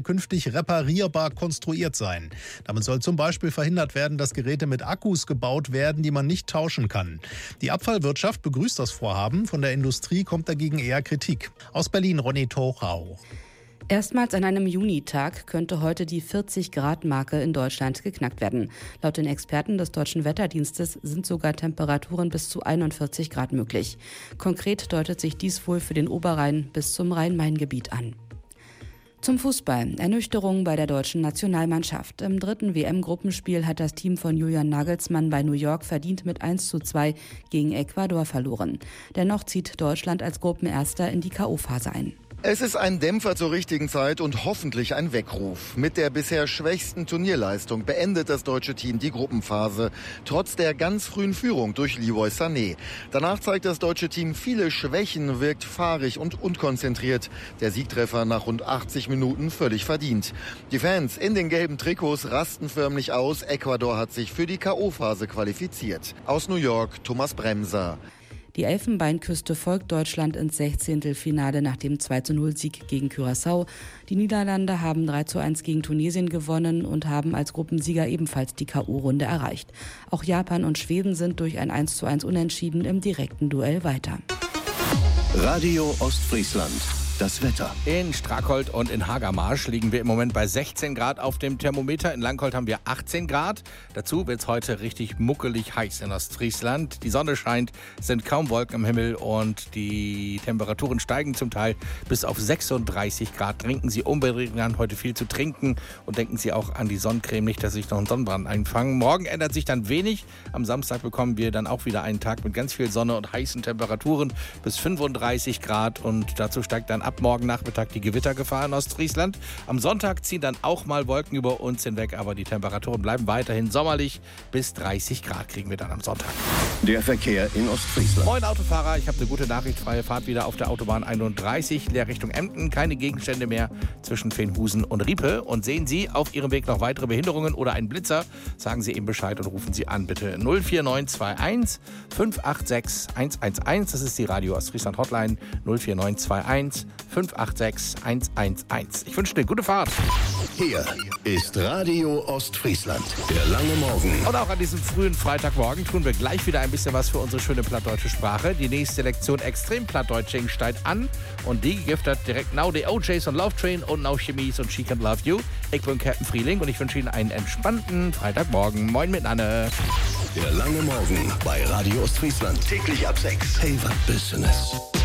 künftig reparierbar konstruiert sein. Damit soll zum Beispiel verhindert werden, dass Geräte mit Akkus gebaut werden, die man nicht tauschen kann. Die Abfallwirtschaft begrüßt das Vorhaben, von der Industrie kommt dagegen eher Kritik. Aus Berlin Ronny Torau. Erstmals an einem Junitag könnte heute die 40-Grad-Marke in Deutschland geknackt werden. Laut den Experten des Deutschen Wetterdienstes sind sogar Temperaturen bis zu 41 Grad möglich. Konkret deutet sich dies wohl für den Oberrhein bis zum Rhein-Main-Gebiet an. Zum Fußball. Ernüchterung bei der deutschen Nationalmannschaft. Im 3. WM-Gruppenspiel hat das Team von Julian Nagelsmann bei New York verdient mit 1:2 gegen Ecuador verloren. Dennoch zieht Deutschland als Gruppenerster in die K.O.-Phase ein. Es ist ein Dämpfer zur richtigen Zeit und hoffentlich ein Weckruf. Mit der bisher schwächsten Turnierleistung beendet das deutsche Team die Gruppenphase, trotz der ganz frühen Führung durch Leroy Sané. Danach zeigt das deutsche Team viele Schwächen, wirkt fahrig und unkonzentriert. Der Siegtreffer nach rund 80 Minuten völlig verdient. Die Fans in den gelben Trikots rasten förmlich aus. Ecuador hat sich für die K.O.-Phase qualifiziert. Aus New York, Thomas Bremser. Die Elfenbeinküste folgt Deutschland ins 16. Finale nach dem 2:0-Sieg gegen Curaçao. Die Niederlande haben 3:1 gegen Tunesien gewonnen und haben als Gruppensieger ebenfalls die K.O.-Runde erreicht. Auch Japan und Schweden sind durch ein 1:1 Unentschieden im direkten Duell weiter. Radio Ostfriesland. Das Wetter. In Strackholt und in Hagermarsch liegen wir im Moment bei 16 Grad auf dem Thermometer. In Langholt haben wir 18 Grad. Dazu wird es heute richtig muckelig heiß in Ostfriesland. Die Sonne scheint, sind kaum Wolken am Himmel und die Temperaturen steigen zum Teil bis auf 36 Grad. Trinken Sie unbedingt an, heute viel zu trinken und denken Sie auch an die Sonnencreme, nicht, dass Sie sich noch einen Sonnenbrand einfangen. Morgen ändert sich dann wenig. Am Samstag bekommen wir dann auch wieder einen Tag mit ganz viel Sonne und heißen Temperaturen bis 35 Grad und dazu steigt dann ab morgen Nachmittag die Gewittergefahr in Ostfriesland. Am Sonntag ziehen dann auch mal Wolken über uns hinweg, aber die Temperaturen bleiben weiterhin sommerlich. Bis 30 Grad kriegen wir dann am Sonntag. Der Verkehr in Ostfriesland. Moin Autofahrer, ich habe eine gute Nachricht. Freie Fahrt wieder auf der Autobahn 31, leer Richtung Emden. Keine Gegenstände mehr zwischen Veenhusen und Riepe. Und sehen Sie auf Ihrem Weg noch weitere Behinderungen oder einen Blitzer, sagen Sie ihm Bescheid und rufen Sie an, bitte 04921 586 111. Das ist die Radio Ostfriesland Hotline 04921 586 111. Ich wünsche dir gute Fahrt. Hier ist Radio Ostfriesland. Der lange Morgen. Und auch an diesem frühen Freitagmorgen tun wir gleich wieder ein bisschen was für unsere schöne plattdeutsche Sprache. Die nächste Lektion Extrem Plattdeutsching steigt an. Und die giftet direkt now die OJs und Love Train und now Chemies und She Can Love You. Ich bin Captain Frieling und ich wünsche Ihnen einen entspannten Freitagmorgen. Moin miteinander. Der lange Morgen bei Radio Ostfriesland. Täglich ab 6. Hey, was Business.